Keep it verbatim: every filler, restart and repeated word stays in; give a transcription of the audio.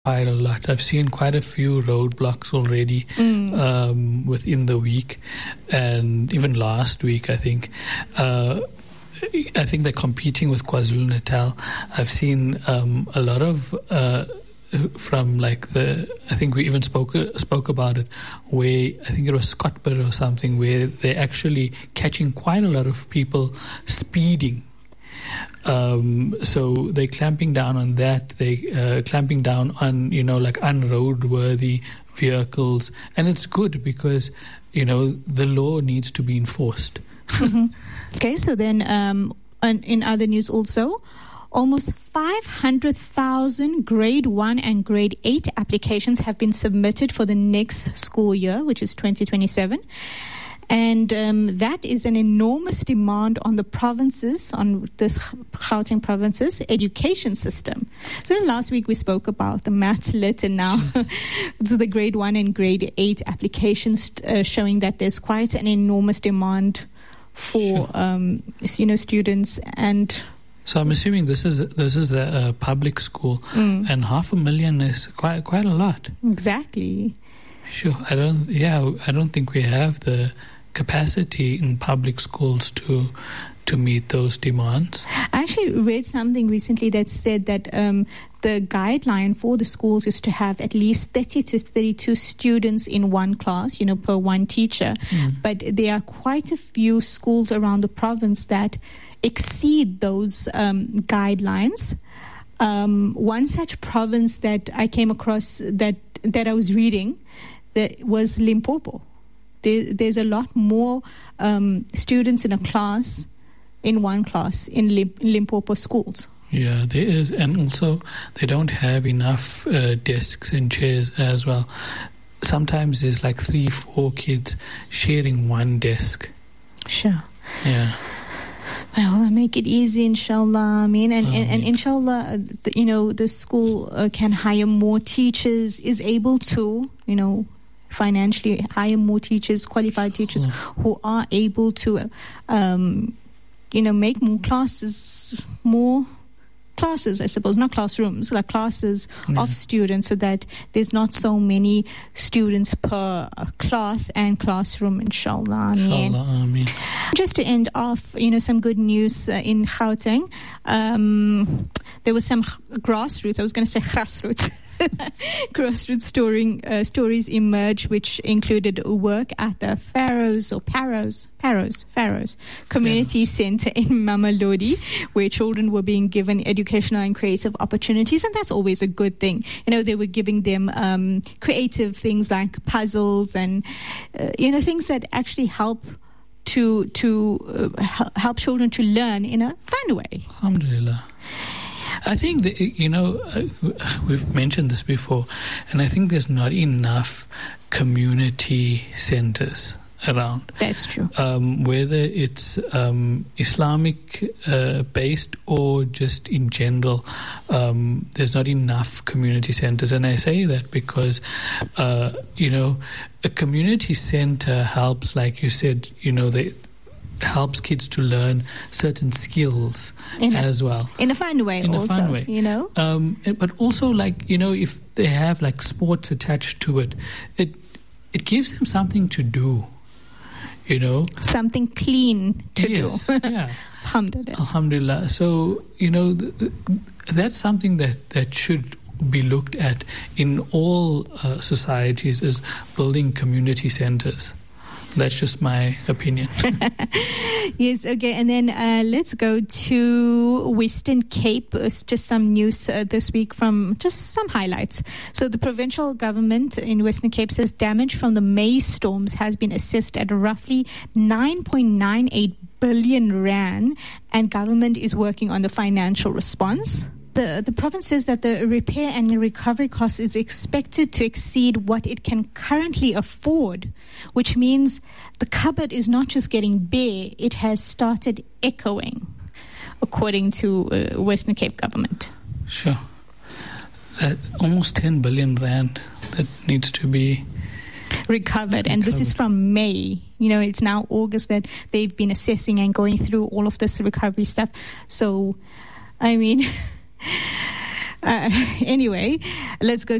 quite a lot. I've seen quite a few roadblocks already mm. um, within the week, and even last week, I think. Uh, I think they're competing with KwaZulu-Natal. I've seen um, a lot of uh, from like the. I think we even spoke spoke about it, where I think it was Scottburgh or something, where they're actually catching quite a lot of people speeding. Um, so they're clamping down on that. They uh, clamping down on, you know, like unroadworthy vehicles, and it's good because, you know, the law needs to be enforced. Mm-hmm. Okay, so then um, in other news also, almost five hundred thousand grade one and grade eight applications have been submitted for the next school year, which is twenty twenty-seven. And um, that is an enormous demand on the provinces, on this Gauteng province's education system. So last week we spoke about the maths lit, and now so the grade one and grade eight applications uh, showing that there's quite an enormous demand for sure. um, you know students. And so I'm assuming this is this is a, a public school, mm. and half a million is quite quite a lot. Exactly. Sure. I don't. Yeah, I don't think we have the capacity in public schools to to meet those demands. I actually read something recently that said that um, the guideline for the schools is to have at least thirty to thirty-two students in one class, you know, per one teacher. Mm. But there are quite a few schools around the province that exceed those um, guidelines. Um, one such province that I came across that that I was reading that was Limpopo. There, there's a lot more um, students in a class, in one class, in Lim- Limpopo schools. Yeah, there is. And also, they don't have enough uh, desks and chairs as well. Sometimes there's like three, four kids sharing one desk. Sure. Yeah. Well, make it easy, inshallah. I mean, and, um, and, and inshallah, the, you know, the school uh, can hire more teachers, is able to, you know, financially hire more teachers, qualified teachers oh. who are able to, um, you know, make more classes, more classes, I suppose, not classrooms, like classes yeah. of students, so that there's not so many students per class and classroom, inshallah. Inshallah, Ameen. Just to end off, you know, some good news uh, in Gauteng. Um, there was some grassroots, I was going to say grassroots. Grassroots storing, uh, stories emerged, which included work at the Pharaohs or Paros, Paros, Pharaohs Community Center in Mamelodi, where children were being given educational and creative opportunities, and that's always a good thing. You know, they were giving them um, creative things like puzzles and uh, you know things that actually help to to uh, help children to learn in a fun way. Alhamdulillah. I think that, you know, uh, we've mentioned this before, and I think there's not enough community centers around. That's true. Um, whether it's um, Islamic uh, based or just in general, um, there's not enough community centers. And I say that because, uh, you know, a community center helps, like you said, you know, they helps kids to learn certain skills in as a, well. In a fun way in also, a fun way. You know? Um, but also, like, you know, if they have, like, sports attached to it, it it gives them something to do, you know? Something clean to yes, do. yeah. Alhamdulillah. Alhamdulillah. So, you know, th- that's something that, that should be looked at in all uh, societies, is building community centers. That's just my opinion. Yes, okay. And then uh, let's go to Western Cape. It's just some news uh, this week from just some highlights. So the provincial government in Western Cape says damage from the May storms has been assessed at roughly nine point nine eight billion rand, and government is working on the financial response. The the province says that the repair and recovery cost is expected to exceed what it can currently afford, which means the cupboard is not just getting bare, it has started echoing, according to uh, Western Cape government. Sure. That almost ten billion rand that needs to be recovered. recovered. And this is from May. You know, it's now August that they've been assessing and going through all of this recovery stuff. So, I mean... Uh, anyway, let's go